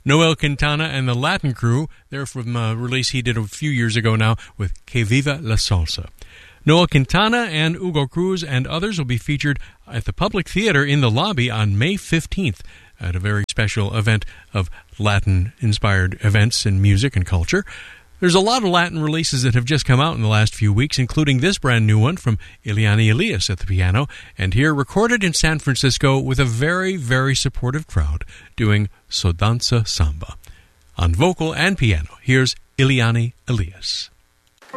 Noel Quintana and the Latin Crew. They're from a release he did a few years ago now with Que Viva la Salsa. Noel Quintana and Hugo Cruz and others will be featured at the Public Theater in the lobby on May 15th at a very special event of Latin-inspired events in music and culture. There's a lot of Latin releases that have just come out in the last few weeks, including this brand new one from Eliane Elias at the piano, and here recorded in San Francisco with a very, very supportive crowd doing So Danza Samba. On vocal and piano, here's Eliane Elias.